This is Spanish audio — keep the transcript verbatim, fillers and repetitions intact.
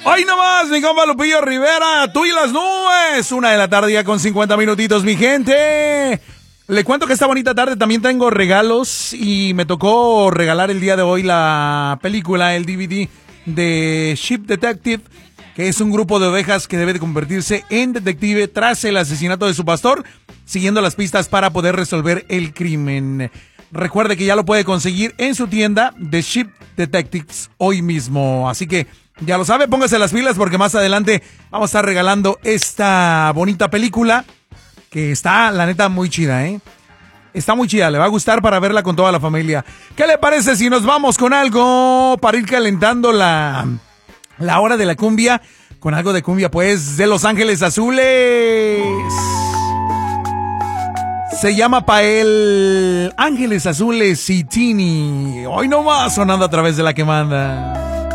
Hoy nomás, mi compa Lupillo Rivera, tú y las nubes. Una de la tarde ya con cincuenta minutitos, mi gente. Le cuento que esta bonita tarde también tengo regalos y me tocó regalar el día de hoy la película, el D V D de Sheep Detective, que es un grupo de ovejas que debe de convertirse en detective tras el asesinato de su pastor, siguiendo las pistas para poder resolver el crimen. Recuerde que ya lo puede conseguir en su tienda de Sheep Detectives hoy mismo. Así que ya lo sabe, póngase las pilas porque más adelante vamos a estar regalando esta bonita película que está, la neta, muy chida, ¿eh? Está muy chida, le va a gustar para verla con toda la familia. ¿Qué le parece si nos vamos con algo para ir calentando la, la hora de la cumbia? Con algo de cumbia, pues, de Los Ángeles Azules. Se llama Pael Ángeles Azules y Tini. Hoy nomás sonando a través de la que manda.